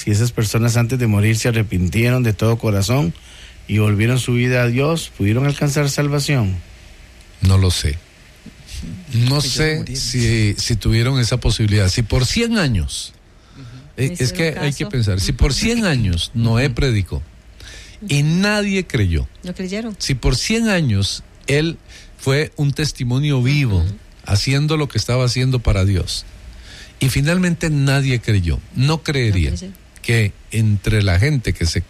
si esas personas antes de morir se arrepintieron de todo corazón y volvieron su vida a Dios, ¿pudieron alcanzar salvación? No lo sé. No sé si tuvieron esa posibilidad. Si por 100 años, es que hay que pensar, si por 100 años Noé predicó y nadie creyó. ¿No creyeron? Si por 100 años él fue un testimonio vivo, haciendo lo que estaba haciendo para Dios, y finalmente nadie creyó, no creería que entre la gente que se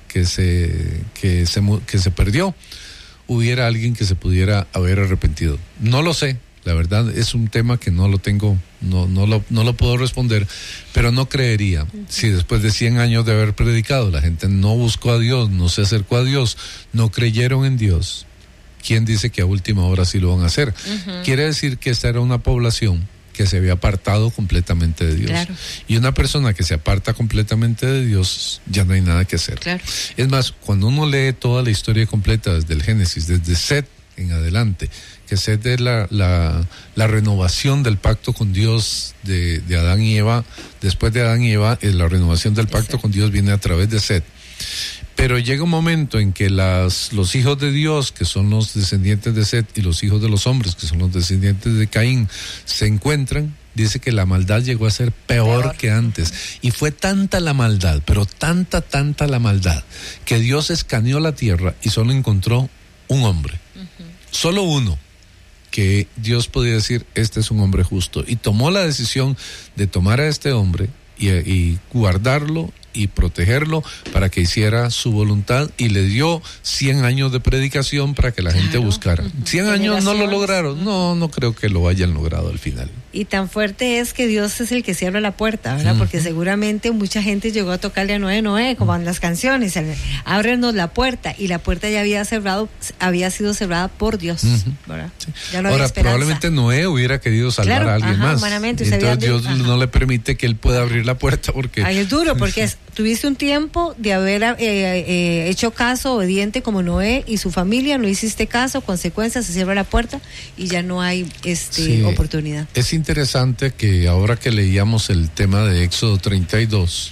perdió hubiera alguien que se pudiera haber arrepentido. No lo sé, la verdad es un tema que no lo tengo, no lo puedo responder, pero no creería. Si después de 100 años de haber predicado la gente no buscó a Dios, no se acercó a Dios, no creyeron en Dios, ¿quién dice que a última hora sí lo van a hacer? Quiere decir que esta era una población que se había apartado completamente de Dios. Claro. Y una persona que se aparta completamente de Dios, ya no hay nada que hacer. Claro. Es más, cuando uno lee toda la historia completa desde el Génesis, desde Set en adelante, que Set es la renovación del pacto con Dios de Adán y Eva, después de Adán y Eva, la renovación del pacto con Dios viene a través de Set. Pero llega un momento en que los hijos de Dios, que son los descendientes de Set, y los hijos de los hombres, que son los descendientes de Caín, se encuentran. Dice que la maldad llegó a ser peor que antes. Y fue tanta la maldad, pero tanta la maldad, que Dios escaneó la tierra y solo encontró un hombre. Solo uno, que Dios podía decir, este es un hombre justo. Y tomó la decisión de tomar a este hombre y guardarlo y protegerlo para que hiciera su voluntad, y le dio 100 años de predicación para que la gente buscara. 100 años no lo lograron, no creo que lo hayan logrado al final. Y tan fuerte es que Dios es el que cierra la puerta, ¿verdad? Porque seguramente mucha gente llegó a tocarle a Noé, como en las canciones, ábrenos la puerta, y la puerta ya había sido cerrada por Dios, ¿verdad? Sí. Ya no había esperanza. Probablemente Noé hubiera querido salvar a alguien más. Entonces Dios no le permite que él pueda abrir la puerta porque... Ahí es duro, porque tuviste un tiempo de haber hecho caso obediente como Noé y su familia, no hiciste caso, consecuencias, se cierra la puerta y ya no hay oportunidad. Es interesante que ahora que leíamos el tema de Éxodo 32,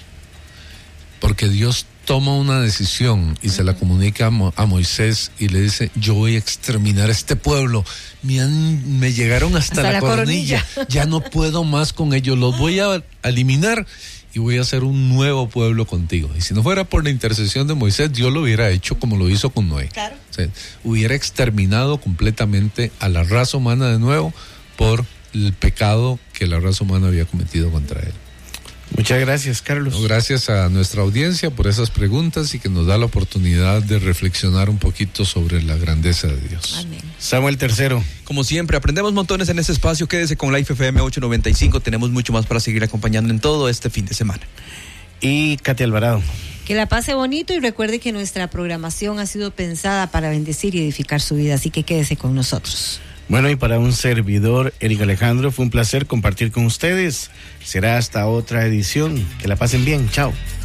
porque Dios toma una decisión y se la comunica a Moisés y le dice, yo voy a exterminar a este pueblo, me llegaron hasta la coronilla, ya no puedo más con ellos, los voy a eliminar y voy a hacer un nuevo pueblo contigo. Y si no fuera por la intercesión de Moisés, Dios lo hubiera hecho como lo hizo con Noé. Claro. O sea, hubiera exterminado completamente a la raza humana de nuevo por el pecado que la raza humana había cometido contra él. Muchas gracias, Carlos. Gracias a nuestra audiencia por esas preguntas y que nos da la oportunidad de reflexionar un poquito sobre la grandeza de Dios. Amén. Samuel III. Como siempre, aprendemos montones en este espacio. Quédese con Life FM 895. Tenemos mucho más para seguir acompañando en todo este fin de semana. Y Katy Alvarado. Que la pase bonito y recuerde que nuestra programación ha sido pensada para bendecir y edificar su vida, así que quédese con nosotros. Bueno, y para un servidor, Eric Alejandro, fue un placer compartir con ustedes. Será hasta otra edición. Que la pasen bien. Chao.